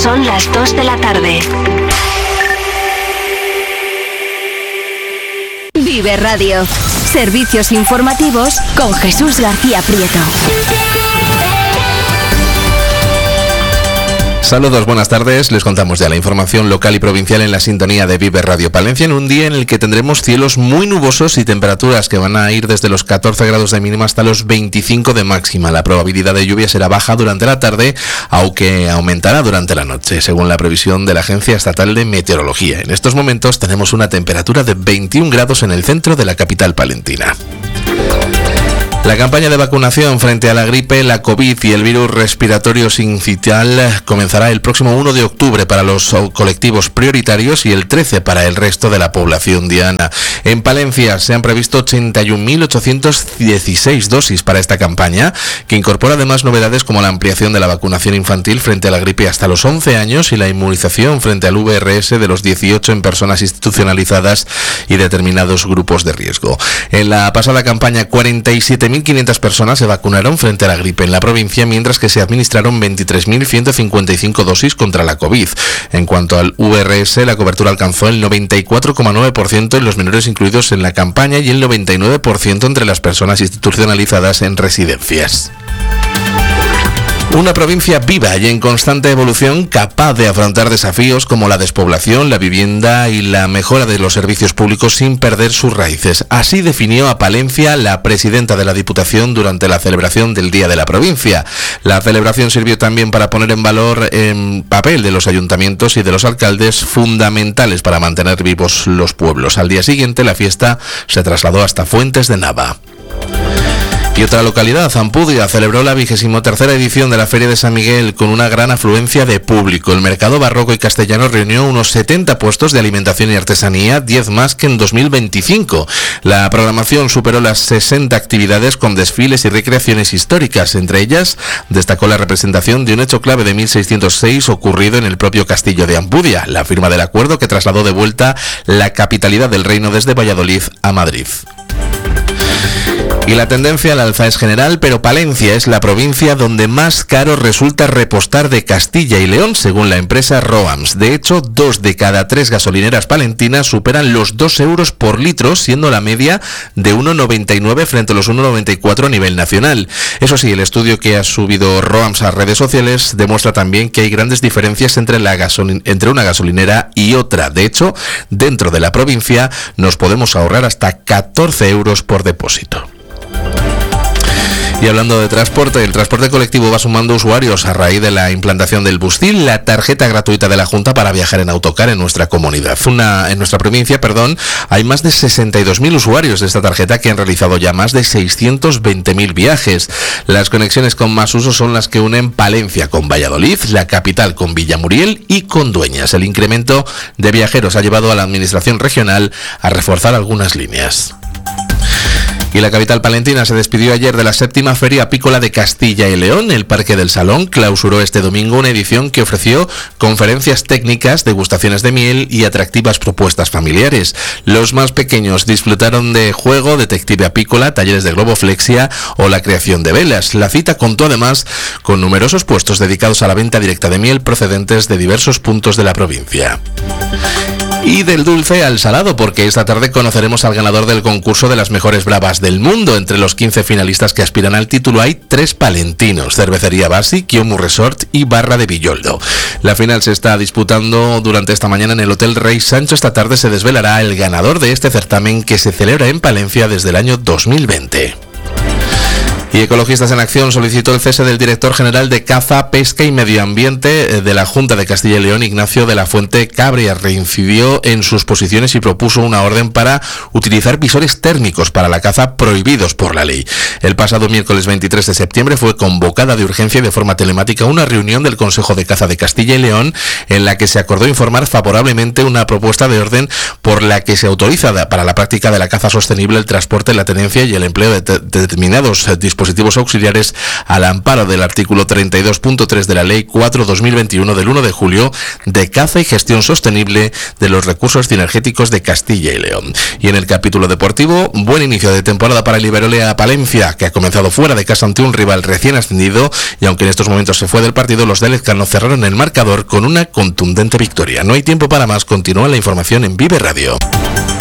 Son las 2 de la tarde. Vive Radio. Servicios informativos con Jesús García Prieto. Saludos, buenas tardes. Les contamos ya la información local y provincial en la sintonía de Vive Radio Palencia, en un día en el que tendremos cielos muy nubosos y temperaturas que van a ir desde los 14 grados de mínima hasta los 25 de máxima. La probabilidad de lluvia será baja durante la tarde, aunque aumentará durante la noche, según la previsión de la Agencia Estatal de Meteorología. En estos momentos tenemos una temperatura de 21 grados en el centro de la capital palentina. La campaña de vacunación frente a la gripe, la COVID y el virus respiratorio sincitial comenzará el próximo 1 de octubre para los colectivos prioritarios y el 13 para el resto de la población diana. En Palencia se han previsto 81.816 dosis para esta campaña, que incorpora además novedades como la ampliación de la vacunación infantil frente a la gripe hasta los 11 años y la inmunización frente al VRS de los 18 en personas institucionalizadas y determinados grupos de riesgo. En la pasada campaña, 47.500 personas se vacunaron frente a la gripe en la provincia, mientras que se administraron 23.155 dosis contra la COVID. En cuanto al VRS, la cobertura alcanzó el 94,9% en los menores incluidos en la campaña y el 99% entre las personas institucionalizadas en residencias. Una provincia viva y en constante evolución, capaz de afrontar desafíos como la despoblación, la vivienda y la mejora de los servicios públicos sin perder sus raíces. Así definió a Palencia la presidenta de la Diputación durante la celebración del Día de la Provincia. La celebración sirvió también para poner en valor el papel de los ayuntamientos y de los alcaldes, fundamentales para mantener vivos los pueblos. Al día siguiente, la fiesta se trasladó hasta Fuentes de Nava. Y otra localidad, Ampudia, celebró la 23ª edición de la Feria de San Miguel con una gran afluencia de público. El mercado barroco y castellano reunió unos 70 puestos de alimentación y artesanía, 10 más que en 2025. La programación superó las 60 actividades con desfiles y recreaciones históricas. Entre ellas, destacó la representación de un hecho clave de 1606 ocurrido en el propio castillo de Ampudia, la firma del acuerdo que trasladó de vuelta la capitalidad del reino desde Valladolid a Madrid. Y la tendencia al alza es general, pero Palencia es la provincia donde más caro resulta repostar de Castilla y León, según la empresa Roams. De hecho, 2 de cada 3 gasolineras palentinas superan los 2 euros por litro, siendo la media de 1,99 frente a los 1,94 a nivel nacional. Eso sí, el estudio que ha subido Roams a redes sociales demuestra también que hay grandes diferencias entre una gasolinera y otra. De hecho, dentro de la provincia nos podemos ahorrar hasta 14 euros por depósito. Y hablando de transporte, el transporte colectivo va sumando usuarios a raíz de la implantación del Bustil, la tarjeta gratuita de la Junta para viajar en autocar en nuestra comunidad. En nuestra provincia, hay más de 62.000 usuarios de esta tarjeta que han realizado ya más de 620.000 viajes. Las conexiones con más uso son las que unen Palencia con Valladolid, la capital con Villamuriel y con Dueñas. El incremento de viajeros ha llevado a la administración regional a reforzar algunas líneas. Y la capital palentina se despidió ayer de la 7ª Feria Apícola de Castilla y León. El Parque del Salón clausuró este domingo una edición que ofreció conferencias técnicas, degustaciones de miel y atractivas propuestas familiares. Los más pequeños disfrutaron de juego, detective apícola, talleres de globoflexia o la creación de velas. La cita contó además con numerosos puestos dedicados a la venta directa de miel procedentes de diversos puntos de la provincia. Y del dulce al salado, porque esta tarde conoceremos al ganador del concurso de las mejores bravas del mundo. Entre los 15 finalistas que aspiran al título hay 3 palentinos: Cervecería Basi, Kiomu Resort y Barra de Villoldo. La final se está disputando durante esta mañana en el Hotel Rey Sancho. Esta tarde se desvelará el ganador de este certamen que se celebra en Palencia desde el año 2020. Y Ecologistas en Acción solicitó el cese del director general de Caza, Pesca y Medio Ambiente de la Junta de Castilla y León, Ignacio de la Fuente Cabria. Reincidió en sus posiciones y propuso una orden para utilizar visores térmicos para la caza prohibidos por la ley. El pasado miércoles 23 de septiembre fue convocada de urgencia y de forma telemática una reunión del Consejo de Caza de Castilla y León en la que se acordó informar favorablemente una propuesta de orden por la que se autoriza para la práctica de la caza sostenible, el transporte, la tenencia y el empleo de determinados dispositivos dispositivos auxiliares al amparo del artículo 32.3 de la Ley 4/2021 del 1 de julio de caza y gestión sostenible de los recursos cinegéticos de Castilla y León. Y en el capítulo deportivo, buen inicio de temporada para el Iberolea Palencia, que ha comenzado fuera de casa ante un rival recién ascendido, y aunque en estos momentos se fue del partido, los de Lezcano cerraron el marcador con una contundente victoria. No hay tiempo para más, continúa la información en Vive Radio.